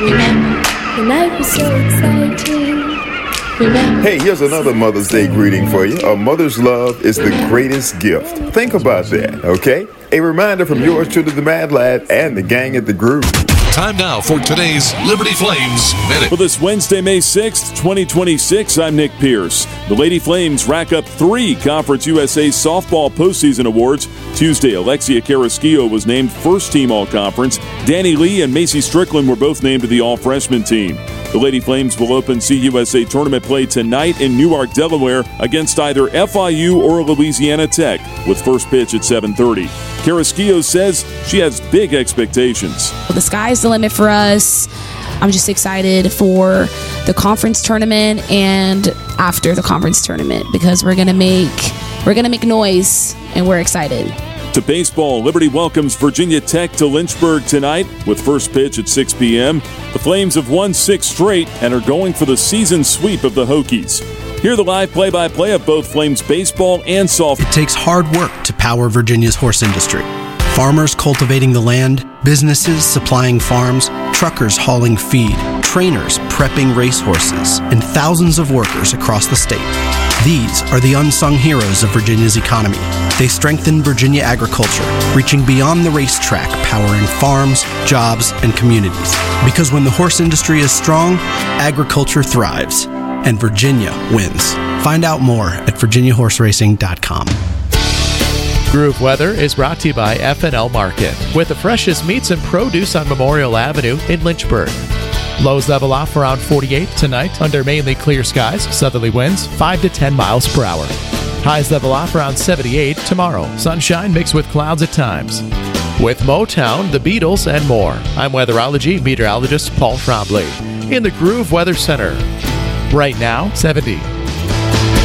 Remember, the night was so exciting. Remember. Hey, here's another Mother's Day greeting for you. A mother's love is the greatest gift. Think about that, okay? A reminder from yours truly, the Mad Lad, and the gang at the Groove. Time now for today's Liberty Flames Minute. For this Wednesday, May 6th, 2026, I'm Nick Pierce. The Lady Flames rack up 3 Conference USA softball postseason awards. Tuesday, Alexia Carrasquillo was named first-team All-Conference. Danny Lee and Macy Strickland were both named to the All-Freshman team. The Lady Flames will open CUSA tournament play tonight in Newark, Delaware, against either FIU or Louisiana Tech, with first pitch at 7:30. Carrasquillo says she has big expectations. The sky's the limit for us. I'm just excited for the conference tournament and after the conference tournament because we're gonna make noise and we're excited. To baseball, Liberty welcomes Virginia Tech to Lynchburg tonight with first pitch at 6 p.m. The Flames have won 6 straight and are going for the season sweep of the Hokies. Hear the live play-by-play of both Flames baseball and softball. It takes hard work to power Virginia's horse industry. Farmers cultivating the land, businesses supplying farms, truckers hauling feed, trainers prepping racehorses, and thousands of workers across the state. These are the unsung heroes of Virginia's economy. They strengthen Virginia agriculture, reaching beyond the racetrack, powering farms, jobs, and communities. Because when the horse industry is strong, agriculture thrives, and Virginia wins. Find out more at virginiahorseracing.com. Groove Weather is brought to you by F&L Market, with the freshest meats and produce on Memorial Avenue in Lynchburg. Lows level off around 48 tonight under mainly clear skies, southerly winds 5 to 10 miles per hour. Highs level off around 78 tomorrow, sunshine mixed with clouds at times. With Motown, the Beatles, and more, I'm weatherology meteorologist Paul Trombley in the Groove Weather Center. Right now, 70.